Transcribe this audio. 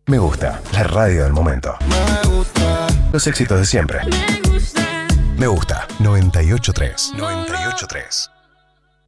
Me gusta, la radio del momento. Los éxitos de siempre. Me gusta, 98.3. 98.3.